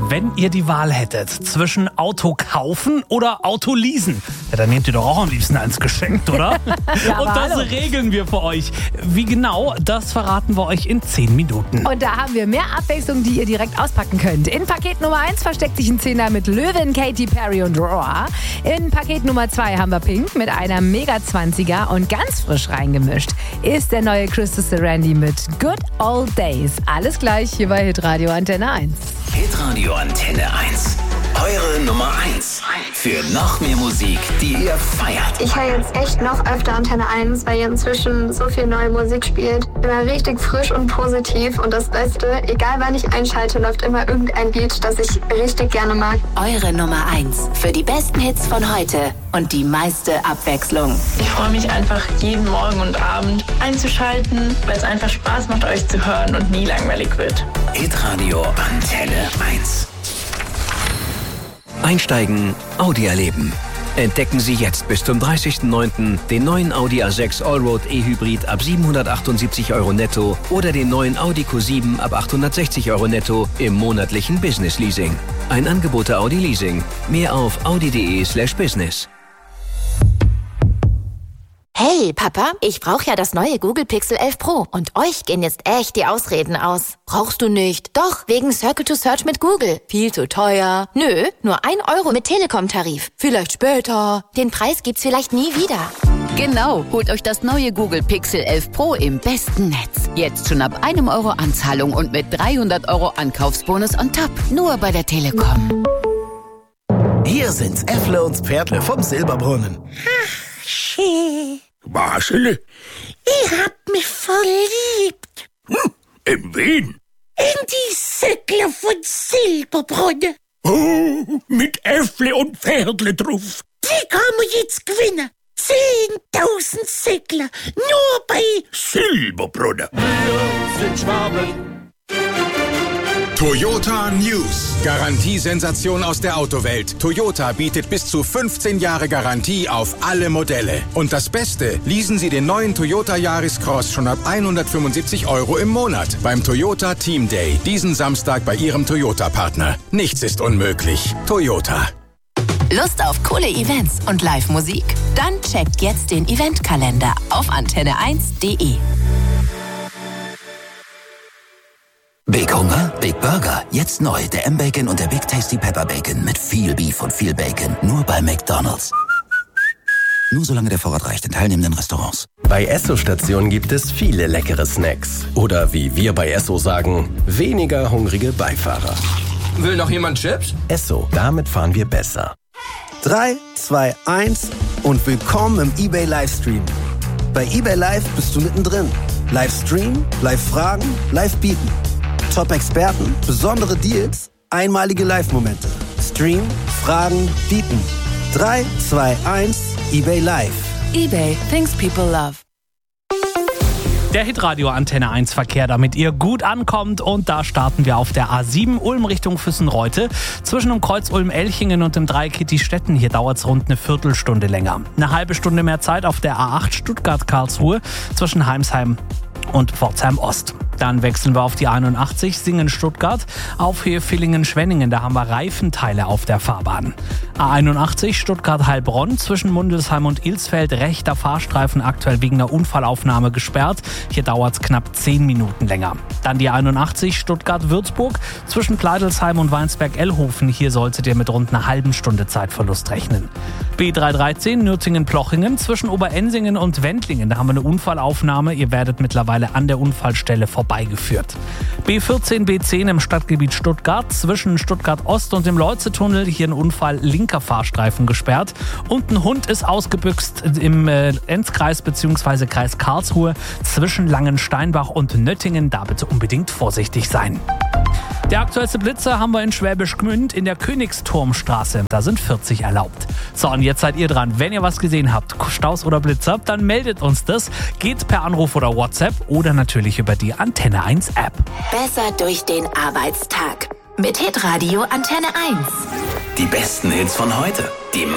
Wenn ihr die Wahl hättet zwischen Auto kaufen oder Auto leasen, ja, dann nehmt ihr doch auch am liebsten eins geschenkt, oder? Ja, und das regeln wir für euch. Wie genau, das verraten wir euch in 10 Minuten. Und da haben wir mehr Abwechslung, die ihr direkt auspacken könnt. In Paket Nummer 1 versteckt sich ein Zehner mit Löwin, Katy Perry und Roar. In Paket Nummer 2 haben wir Pink mit einer Mega-20er und ganz frisch reingemischt ist der neue Crystal Randy mit Good Old Days. Alles gleich hier bei Hitradio Antenne 1. Hitradio Antenne 1. Eure Nummer 1 für noch mehr Musik, die ihr feiert. Ich höre jetzt echt noch öfter Antenne 1, weil ihr inzwischen so viel neue Musik spielt. Immer richtig frisch und positiv. Und das Beste, egal wann ich einschalte, läuft immer irgendein Lied, das ich richtig gerne mag. Eure Nummer 1 für die besten Hits von heute und die meiste Abwechslung. Ich freue mich einfach jeden Morgen und Abend einzuschalten, weil es einfach Spaß macht, euch zu hören und nie langweilig wird. Hitradio Antenne 1. Einsteigen, Audi erleben. Entdecken Sie jetzt bis zum 30.09. den neuen Audi A6 Allroad E-Hybrid ab 778 € netto oder den neuen Audi Q7 ab 860 € netto im monatlichen Business Leasing. Ein Angebot der Audi Leasing. Mehr auf audi.de/business. Hey, Papa, ich brauche ja das neue Google Pixel 11 Pro und euch gehen jetzt echt die Ausreden aus. Brauchst du nicht? Doch, wegen Circle to Search mit Google. Viel zu teuer. Nö, nur 1 € mit Telekom-Tarif. Vielleicht später. Den Preis gibt's vielleicht nie wieder. Genau, holt euch das neue Google Pixel 11 Pro im besten Netz. Jetzt schon ab 1 € Anzahlung und mit 300 € Ankaufsbonus on top. Nur bei der Telekom. Hier sind's Äffle und Pferdle vom Silberbrunnen. Ach, schön. Marcel? Ich hab mich verliebt. In wen? In die Säckler von Silberbrunn. Oh, mit Äffle und Pferdle drauf. Die kann man jetzt gewinnen. 10.000 Säckler. Nur bei Silberbrunn. Wir sind Schwaben. Toyota News. Garantiesensation aus der Autowelt. Toyota bietet bis zu 15 Jahre Garantie auf alle Modelle. Und das Beste, leasen Sie den neuen Toyota Yaris Cross schon ab 175 € im Monat beim Toyota Team Day. Diesen Samstag bei Ihrem Toyota-Partner. Nichts ist unmöglich. Toyota. Lust auf coole Events und Live-Musik? Dann checkt jetzt den Eventkalender auf antenne1.de. Big Hunger, Big Burger. Jetzt neu der M-Bacon und der Big Tasty Pepper Bacon mit viel Beef und viel Bacon. Nur bei McDonald's. Nur solange der Vorrat reicht in teilnehmenden Restaurants. Bei Esso-Stationen gibt es viele leckere Snacks. Oder wie wir bei Esso sagen, weniger hungrige Beifahrer. Will noch jemand Chips? Esso, damit fahren wir besser. 3, 2, 1 und willkommen im eBay Livestream. Bei eBay Live bist du mittendrin. Livestream, Live-Fragen, Live-Bieten. Top-Experten, besondere Deals, einmalige Live-Momente. Stream, Fragen, bieten. 3, 2, 1, eBay Live. eBay, things people love. Der Hitradio Antenne 1 Verkehr, damit ihr gut ankommt. Und da starten wir auf der A7 Ulm Richtung Füssen-Reute. Zwischen dem Kreuz Ulm-Elchingen und dem Dreieck Kitti-Stetten. Hier dauert es rund eine Viertelstunde länger. Eine halbe Stunde mehr Zeit auf der A8 Stuttgart-Karlsruhe zwischen Heimsheim und Pforzheim-Ost. Dann wechseln wir auf die 81 Singen-Stuttgart auf Höhe Villingen-Schwenningen. Da haben wir Reifenteile auf der Fahrbahn. A81 Stuttgart-Heilbronn zwischen Mundelsheim und Ilsfeld. Rechter Fahrstreifen aktuell wegen einer Unfallaufnahme gesperrt. Hier dauert es knapp 10 Minuten länger. Dann die 81 Stuttgart-Würzburg zwischen Pleidelsheim und Weinsberg-Ellhofen. Hier solltet ihr mit rund einer halben Stunde Zeitverlust rechnen. B313 Nürtingen-Plochingen zwischen Oberensingen und Wendlingen. Da haben wir eine Unfallaufnahme. Ihr werdet mittlerweile an der Unfallstelle vorbeigeführt. B14, B10 im Stadtgebiet Stuttgart zwischen Stuttgart Ost und dem Leuze-Tunnel. Hier ein Unfall, linker Fahrstreifen gesperrt. Und ein Hund ist ausgebüxt im Enzkreis bzw. Kreis Karlsruhe zwischen Langensteinbach und Nöttingen. Da bitte unbedingt vorsichtig sein. Der aktuellste Blitzer haben wir in Schwäbisch Gmünd in der Königsturmstraße. Da sind 40 erlaubt. So, und jetzt seid ihr dran. Wenn ihr was gesehen habt, Staus oder Blitzer, dann meldet uns das. Geht per Anruf oder WhatsApp oder natürlich über die Antenne 1 App. Besser durch den Arbeitstag. Mit Hitradio Antenne 1. Die besten Hits von heute. Die